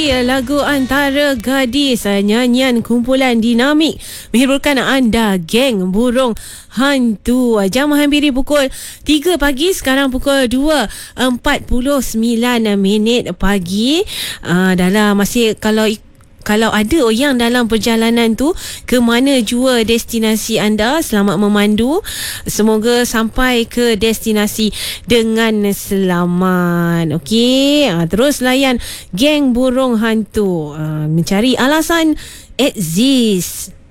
lagu Antara Gadis, nyanyian kumpulan dinamik menghiburkan anda, geng burung hantu. Jam menghampiri pukul 3 pagi, sekarang pukul 2.49 pagi. Dalam masih kalau ada yang dalam perjalanan tu, ke mana jua destinasi anda, selamat memandu. Semoga sampai ke destinasi dengan selamat. Okey, terus layan geng burung hantu. Mencari alasan exist.